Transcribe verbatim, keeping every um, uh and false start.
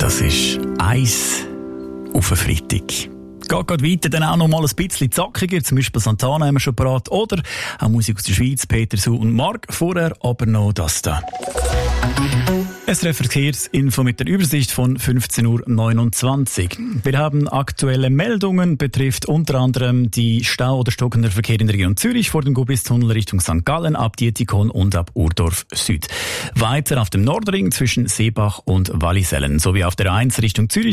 Das ist Eis auf einen Freitag. Geht gerade weiter, dann auch noch mal ein bisschen zackiger, zum Beispiel Santana haben wir schon parat, oder auch Musik aus der Schweiz, Peter Su und Mark. Vorher aber noch das da. S R F Verkehrsinfo mit der Übersicht von fünfzehn Uhr neunundzwanzig. Wir haben aktuelle Meldungen, betrifft unter anderem die Stau- oder stockender Verkehr in der Region Zürich vor dem Gubistunnel Richtung Sankt Gallen, ab Dietikon und ab Urdorf Süd. Weiter auf dem Nordring zwischen Seebach und Wallisellen, sowie auf der A eins Richtung Zürich